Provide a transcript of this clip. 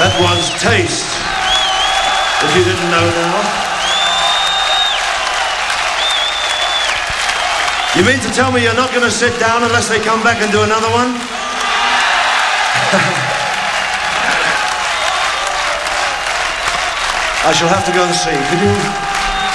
That was Taste. If you didn't know now. You mean to tell me you're not going to sit down unless they come back and do another one? I shall have to go and see. Could you...